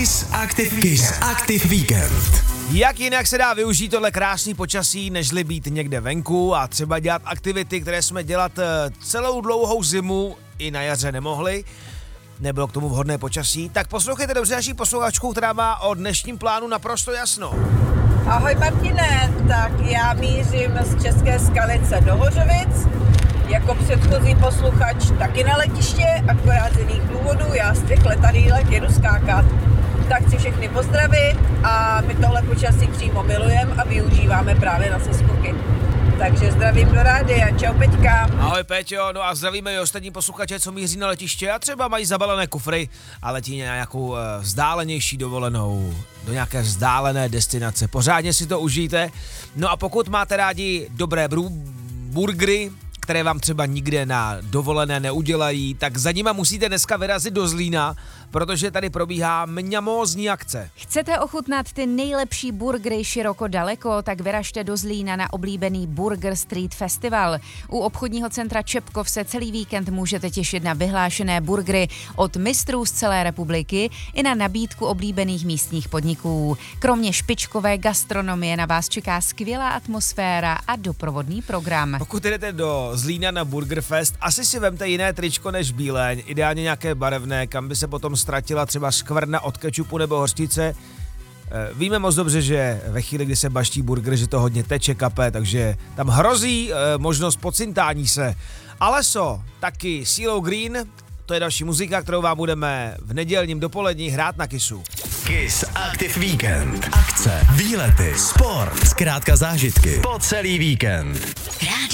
Kiss Active Weekend. Jak jinak se dá využít tohle krásný počasí, nežli být někde venku a třeba dělat aktivity, které jsme dělat celou dlouhou zimu i na jaře nemohli. Nebylo k tomu vhodné počasí, tak poslouchejte dobře naší posluchačku, která má o dnešním plánu naprosto jasno. Ahoj Martine, tak já mířím z České Skalice do Hořovic. Jako předchozí posluchač taky na letiště, akorát z jiných důvodů, já z těch letadýlek jedu skákat. Tak chci všechny pozdravit a my tohle počasí přímo milujeme a využíváme právě na seskoky. Takže zdravím do rádia, čau Peťka. Ahoj Péťo, no a zdravíme i ostatní posluchače, co míří na letiště a třeba mají zabalené kufry a letí na nějakou vzdálenější dovolenou, do nějaké vzdálené destinace. Pořádně si to užijte. No a pokud máte rádi dobré burgery, které vám třeba nikde na dovolené neudělají, tak za nima musíte dneska vyrazit do Zlína, protože tady probíhá mňamózní akce. Chcete ochutnat ty nejlepší burgery široko daleko, tak vyražte do Zlína na oblíbený Burger Street Festival. U obchodního centra Čepkov se celý víkend můžete těšit na vyhlášené burgery od mistrů z celé republiky i na nabídku oblíbených místních podniků. Kromě špičkové gastronomie na vás čeká skvělá atmosféra a doprovodný program. Pokud jdete do Zlína na Burger Fest, asi si vemte jiné tričko než bíleň, ideálně nějaké barevné, kam by se potom ztratila třeba skvrna od kečupu nebo hořčice. Víme moc dobře, že ve chvíli, kdy se baští burger, že to hodně teče, kape, takže tam hrozí možnost pocintání se. Aleso, taky CeeLo Green, to je další muzika, kterou vám budeme v nedělním dopolední hrát na Kissu. Kiss Active Weekend. Akce, výlety, sport, zkrátka zážitky po celý víkend. Rádio